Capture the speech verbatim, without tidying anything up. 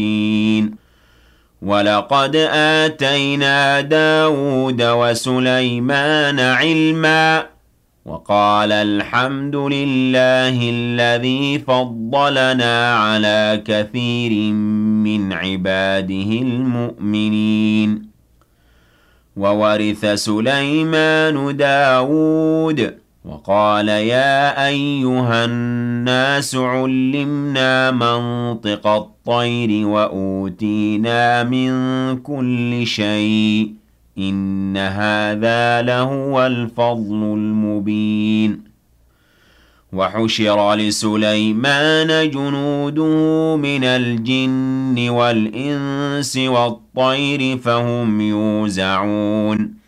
وَلَقَدْ آتَيْنَا دَاوُودَ وَسُلَيْمَانَ عِلْمًا وَقَالَ الْحَمْدُ لِلَّهِ الَّذِي فَضَّلَنَا عَلَى كَثِيرٍ مِّنْ عِبَادِهِ الْمُؤْمِنِينَ وَوَرِثَ سُلَيْمَانُ دَاوُودَ وَقَالَ يَا أَيُّهَا النَّاسُ عُلِّمْنَا مَنطِقَ الطَّيْرِ وَأُوتِينَا مِن كُلِّ شَيْءٍ ۖ إِنَّ هَٰذَا لَهُوَ الْفَضْلُ الْمُبِينُ وَحُشِرَ لِسُلَيْمَانَ جُنُودُهُ مِنَ الْجِنِّ وَالْإِنسِ وَالطَّيْرِ فَهُمْ يُوزَعُونَ